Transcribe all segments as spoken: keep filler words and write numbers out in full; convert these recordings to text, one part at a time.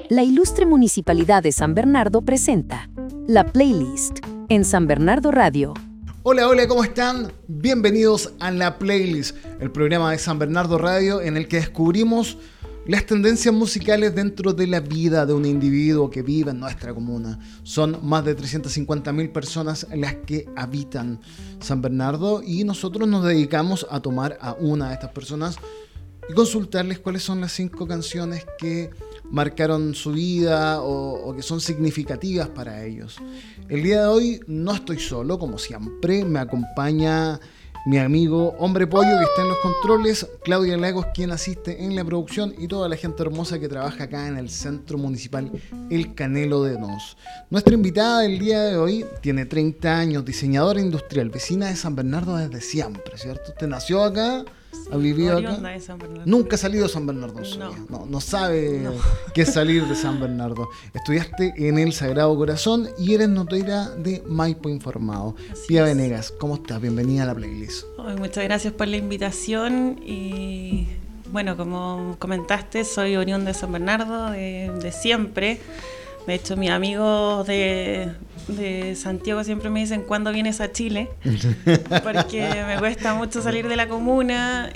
La ilustre Municipalidad de San Bernardo presenta La Playlist en San Bernardo Radio. Hola, hola, ¿cómo están? Bienvenidos a La Playlist, el programa de San Bernardo Radio en el que descubrimos las tendencias musicales dentro de la vida de un individuo que vive en nuestra comuna. Son más de trescientas cincuenta mil personas las que habitan San Bernardo y nosotros nos dedicamos a tomar a una de estas personas y consultarles cuáles son las cinco canciones que marcaron su vida o, o que son significativas para ellos. El día de hoy no estoy solo, como siempre, me acompaña mi amigo Hombre Pollo, que está en los controles, Claudia Lagos, quien asiste en la producción, y toda la gente hermosa que trabaja acá en el Centro Municipal El Canelo de Nos. Nuestra invitada del día de hoy tiene treinta años, diseñadora industrial, vecina de San Bernardo desde siempre, ¿cierto? Usted nació acá, sí, ha vivido acá. De San Bernardo. Nunca ha salido de San Bernardo en su No. vida. No, no sabe No. qué es salir de San Bernardo. Estudiaste en el Sagrado Corazón y eres notera de Maipo Informado. Así Pía es. Venegas, ¿cómo estás? Bienvenida a la playlist. Ay, muchas gracias por la invitación y bueno, como comentaste, soy oriunda de San Bernardo de, de siempre. De hecho, mis amigos de, de Santiago siempre me dicen ¿cuándo vienes a Chile? Porque me cuesta mucho salir de la comuna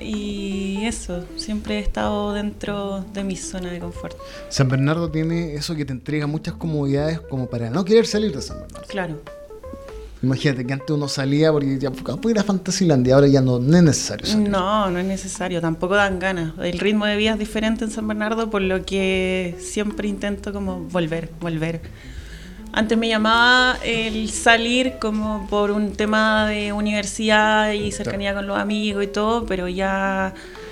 y eso, siempre he estado dentro de mi zona de confort. San Bernardo tiene eso que te entrega muchas comodidades como para no querer salir de San Bernardo. Claro. Imagínate que antes uno salía porque ya puede ir a Fantasylandia, ahora ya no, no es necesario salir. No, no es necesario, tampoco dan ganas. El ritmo de vida es diferente en San Bernardo, por lo que siempre intento como volver, volver. Antes me llamaba el salir como por un tema de universidad y cercanía con los amigos y todo, pero ya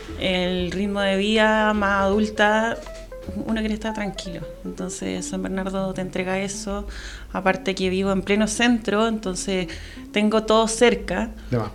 el ritmo de vida más adulta, uno quiere estar tranquilo. Entonces San Bernardo te entrega eso. Aparte que vivo en pleno centro, entonces tengo todo cerca.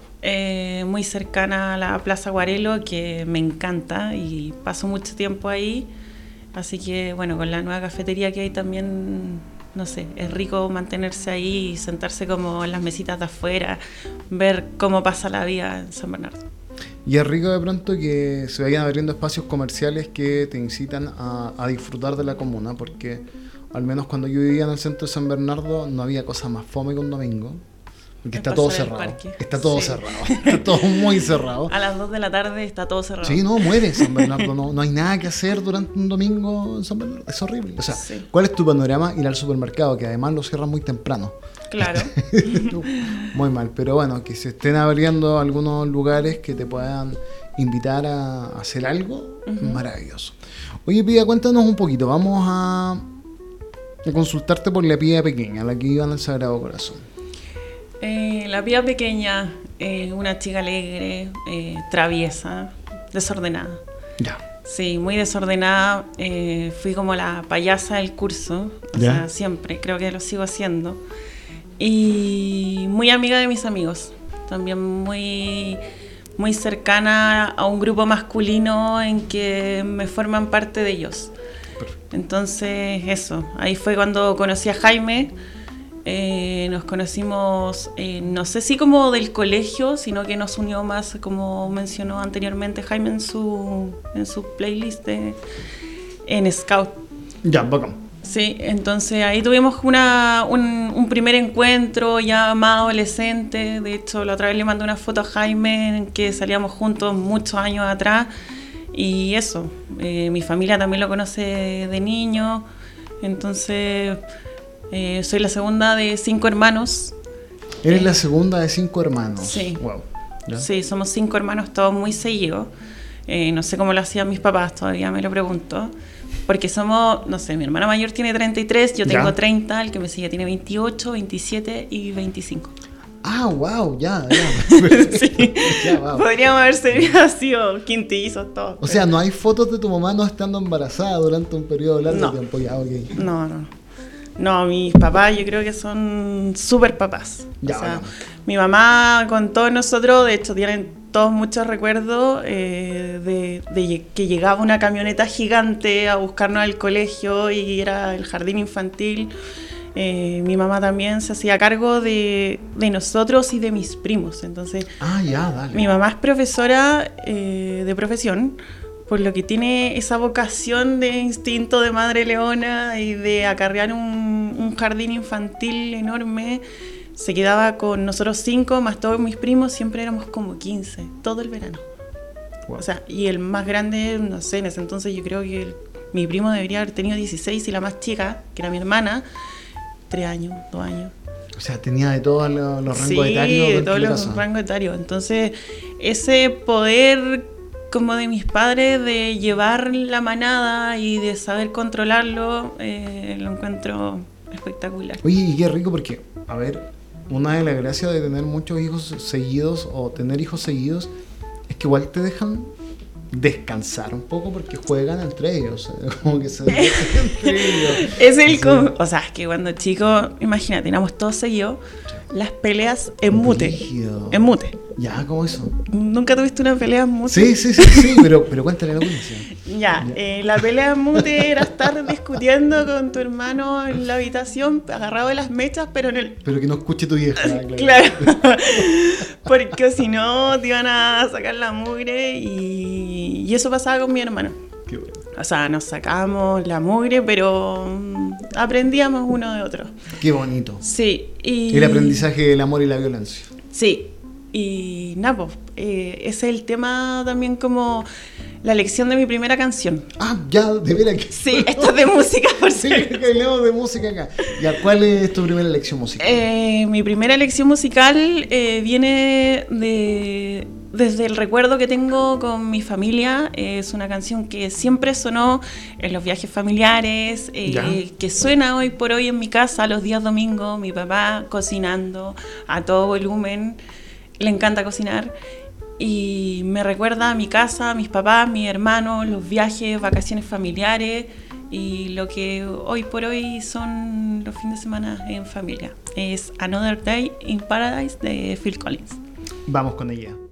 Eh, muy cercana a la Plaza Guarelo, que me encanta y paso mucho tiempo ahí. Así que bueno, con la nueva cafetería que hay también, no sé, es rico mantenerse ahí y sentarse como en las mesitas de afuera, ver cómo pasa la vida en San Bernardo. Y es rico de pronto que se vayan abriendo espacios comerciales que te incitan a, a disfrutar de la comuna, porque al menos cuando yo vivía en el centro de San Bernardo no había cosa más fome que un domingo, porque está todo cerrado. Está todo Sí. cerrado, está todo muy cerrado. A las dos de la tarde está todo cerrado. Sí, no, muere San Bernardo, no, no hay nada que hacer durante un domingo en San Bernardo, es horrible. O sea, Sí. ¿cuál es tu panorama? Ir al supermercado, que además lo cierran muy temprano. Claro. Muy mal, pero bueno, que se estén abriendo algunos lugares que te puedan invitar a hacer algo, uh-huh. Maravilloso. Oye, Pía, cuéntanos un poquito, vamos a, a consultarte por la Pía pequeña, la que iba en el Sagrado Corazón. Eh, la Pía pequeña, eh, una chica alegre, eh, traviesa, desordenada. Ya. Sí, muy desordenada. Eh, fui como la payasa del curso, o ¿Ya? sea, siempre, creo que lo sigo haciendo. Y muy amiga de mis amigos, también muy, muy cercana a un grupo masculino en que me forman parte de ellos. Perfecto. Entonces, eso, ahí fue cuando conocí a Jaime. Eh, nos conocimos, eh, no sé si como del colegio, sino que nos unió más, como mencionó anteriormente Jaime en su, en su playlist de, en Scout. Ya, bacán. Sí, entonces ahí tuvimos una, un, un primer encuentro ya más adolescente. De hecho, la otra vez le mandé una foto a Jaime en que salíamos juntos muchos años atrás. Y eso, eh, mi familia también lo conoce de niño. Entonces, eh, soy la segunda de cinco hermanos. Eres eh, la segunda de cinco hermanos. Sí. Wow. ¿Ya? Sí, somos cinco hermanos, todos muy seguidos. Eh, no sé cómo lo hacían mis papás, todavía me lo pregunto. Porque somos, no sé, mi hermana mayor tiene treinta y tres, yo tengo ya. treinta, el que me sigue tiene veintiocho, veintisiete y veinticinco. Ah, wow, ya, ya. Sí, Ya, wow. podríamos haber sido quintillizos todos. O sea, no hay fotos de tu mamá no estando embarazada durante un periodo largo No. de tiempo. Ya, ok. No, no. No, mis papás yo creo que son súper papás. Ya, o sea, bueno. mi mamá con todos nosotros, de hecho, tienen todos muchos recuerdos eh, de, de que llegaba una camioneta gigante a buscarnos al colegio y era el jardín infantil. Eh, mi mamá también se hacía cargo de, de nosotros y de mis primos. Entonces, Ah, ya, dale. mi mamá es profesora eh, de profesión, por lo que tiene esa vocación de instinto de madre leona y de acarrear un, un jardín infantil enorme. Se quedaba con nosotros cinco, más todos mis primos, siempre éramos como quince, todo el verano. Wow. O sea, y el más grande, no sé, en ese entonces yo creo que el, mi primo debería haber tenido dieciséis y la más chica, que era mi hermana, tres años, dos años. O sea, tenía de todos los, los rangos sí, etarios. Sí, de todos los rangos etarios. Entonces, ese poder como de mis padres de llevar la manada y de saber controlarlo, eh, lo encuentro espectacular. Oye, y qué rico porque, a ver, una de las gracias de tener muchos hijos seguidos o tener hijos seguidos es que igual te dejan descansar un poco porque juegan entre ellos, como que se divierten entre ellos. Es el, sí. com- o sea, es que cuando chicos, imagínate, éramos todos seguidos, las peleas en mute, Rígido. en mute. Ya, ¿cómo eso? ¿Nunca tuviste una pelea en mute? Sí, sí, sí, sí, pero, pero cuéntale la audiencia. Ya, Ya. Eh, la pelea en mute era estar discutiendo con tu hermano en la habitación, agarrado de las mechas, pero en el... Pero que no escuche tu vieja, claro. Claro, porque si no te iban a sacar la mugre y, y eso pasaba con mi hermano. Qué bueno. O sea, nos sacábamos la mugre, pero mm, aprendíamos uno de otro. Qué bonito. Sí, y... El aprendizaje del amor y la violencia. Sí, y nada, pues, eh, ese es el tema también como la elección de mi primera canción. Ah, ya, de veras que... Sí, esto es de música, por Sí, cierto. que hablemos de música acá. Ya, ¿cuál es tu primera elección musical? Eh, mi primera elección musical eh, viene de, desde el recuerdo que tengo con mi familia. Eh, es una canción que siempre sonó en los viajes familiares, eh, que suena hoy por hoy en mi casa los días domingos, mi papá cocinando a todo volumen, le encanta cocinar. Y me recuerda a mi casa, a mis papás, mis hermanos, los viajes, vacaciones familiares y lo que hoy por hoy son los fines de semana en familia. Es Another Day in Paradise de Phil Collins. Vamos con ella.